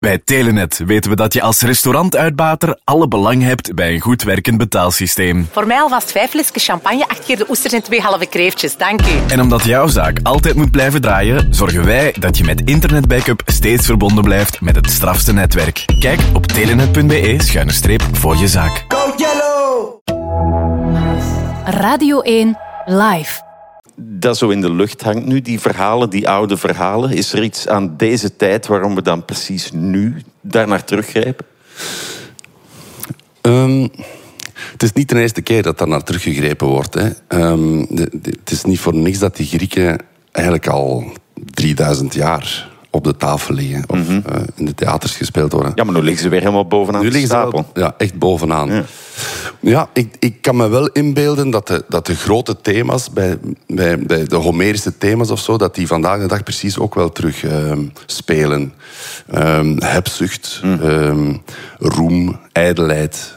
Bij Telenet weten we dat je als restaurantuitbater alle belang hebt bij een goed werkend betaalsysteem. Voor mij alvast 5 flesjes champagne, 8 keer de oesters en 2 halve kreeftjes. Dank u. En omdat jouw zaak altijd moet blijven draaien, zorgen wij dat je met internetbackup steeds verbonden blijft met het strafste netwerk. Kijk op telenet.be/voor je zaak. Go Yellow! Radio 1 Live. Dat zo in de lucht hangt nu, die verhalen, die oude verhalen. Is er iets aan deze tijd waarom we dan precies nu daarnaar teruggrijpen? Het is niet de eerste keer dat daar naar teruggegrepen wordt. Hè. Het is niet voor niks dat die Grieken eigenlijk al 3000 jaar op de tafel liggen. Of in de theaters gespeeld worden. Ja, maar nu liggen ze weer helemaal bovenaan de stapel. Ja, echt bovenaan. Ja, ik kan me wel inbeelden dat de grote thema's, bij de Homerische thema's of zo, dat die vandaag de dag precies ook wel terug spelen. Hebzucht, roem, ijdelheid,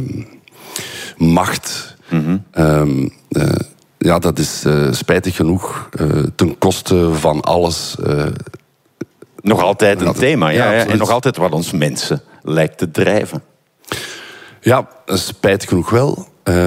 macht. Ja, dat is spijtig genoeg ten koste van alles. Nog altijd een thema, ja. Ja, En nog altijd wat ons mensen lijkt te drijven. Ja, spijtig genoeg wel.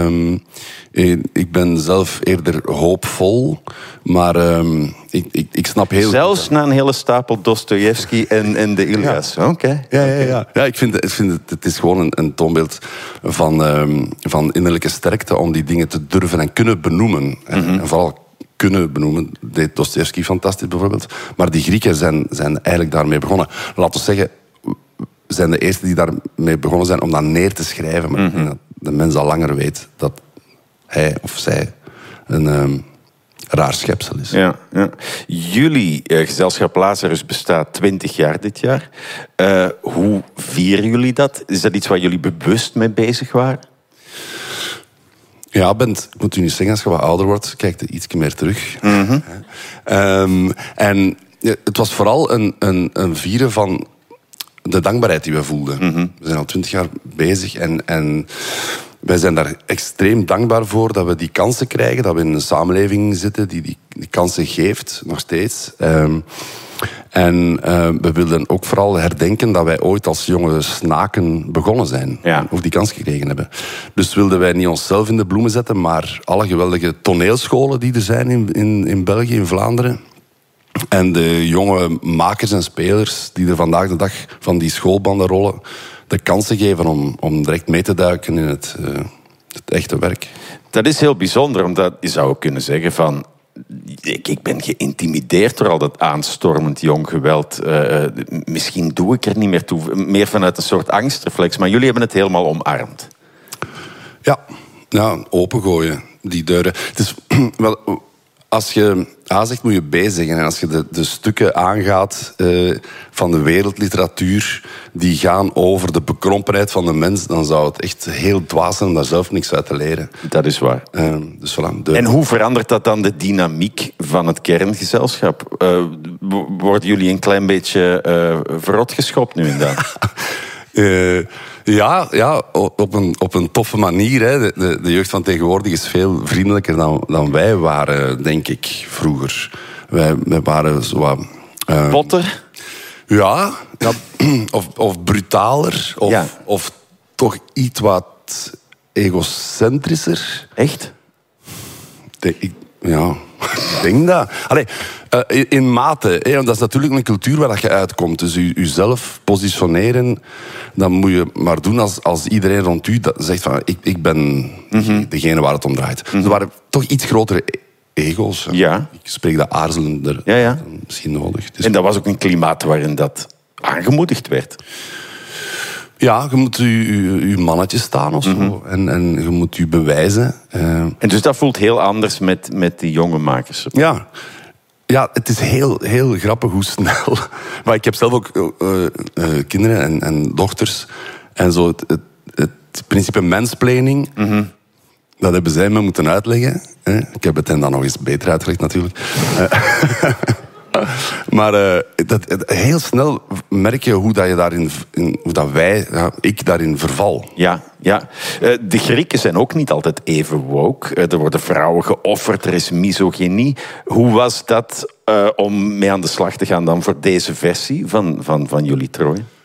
Ik ben zelf eerder hoopvol, maar ik snap heel... Zelfs na een hele stapel Dostojevski en de Ilias. Ja. Oké. Ja, ik vind het is gewoon een toonbeeld van innerlijke sterkte om die dingen te durven en kunnen benoemen. En vooral kunnen benoemen. Deed Dostojevski fantastisch bijvoorbeeld. Maar die Grieken zijn eigenlijk daarmee begonnen. Laten we zeggen, zijn de eerste die daarmee begonnen zijn om dat neer te schrijven. Maar ik denk dat de mens al langer weet dat hij of zij een raar schepsel is. Ja. Jullie gezelschap Lazarus bestaat 20 jaar dit jaar. Hoe vieren jullie dat? Is dat iets waar jullie bewust mee bezig waren? Ja, ik moet u niet zeggen, als je wat ouder wordt, kijk je iets meer terug. En het was vooral een vieren van de dankbaarheid die we voelden. We zijn al 20 jaar bezig en wij zijn daar extreem dankbaar voor dat we die kansen krijgen, dat we in een samenleving zitten die kansen geeft, nog steeds. En we wilden ook vooral herdenken dat wij ooit als jonge snaken begonnen zijn. Ja. Of die kans gekregen hebben. Dus wilden wij niet onszelf in de bloemen zetten, maar alle geweldige toneelscholen die er zijn in België, in Vlaanderen. En de jonge makers en spelers die er vandaag de dag van die schoolbanden rollen, de kansen geven om direct mee te duiken in het echte werk. Dat is heel bijzonder, omdat je zou ook kunnen zeggen van... Ik ben geïntimideerd door al dat aanstormend jong geweld. Misschien doe ik er niet meer toe. Meer vanuit een soort angstreflex. Maar jullie hebben het helemaal omarmd. Ja, opengooien, die deuren. Het is wel... Als je A zegt, moet je B zeggen. En als je de stukken aangaat van de wereldliteratuur die gaan over de bekrompenheid van de mens, dan zou het echt heel dwaas zijn om daar zelf niks uit te leren. Dat is waar. Dus voilà, En hoe verandert dat dan de dynamiek van het kerngezelschap? Worden jullie een klein beetje verrot geschopt nu en dan? Ja, op een toffe manier. Hè. De jeugd van tegenwoordig is veel vriendelijker dan wij waren, denk ik, vroeger. Wij waren zo wat... Potter? Ja, of brutaler. Of toch iets wat egocentrischer. Echt? Ik denk dat. Allee, in mate. Dat is natuurlijk een cultuur waar je uitkomt. Dus jezelf positioneren, dat moet je maar doen als iedereen rond u zegt van ik ben degene waar het om draait. Er waren toch iets grotere ego's. Ja. Ik spreek dat aarzelender misschien nodig. Dus... En dat was ook een klimaat waarin dat aangemoedigd werd. Ja, je moet je mannetje staan of zo. En je moet je bewijzen. En dus dat voelt heel anders met die jonge makers. Ja, het is heel, heel grappig hoe snel. Maar ik heb zelf ook kinderen en dochters. En zo het principe mansplaining, dat hebben zij me moeten uitleggen. Ik heb het hen dan nog eens beter uitgelegd natuurlijk. Maar heel snel merk je hoe dat je daarin, hoe dat ik daarin verval. Ja. De Grieken zijn ook niet altijd even woke. Er worden vrouwen geofferd, er is misogynie. Hoe was dat om mee aan de slag te gaan dan voor deze versie van jullie Troje?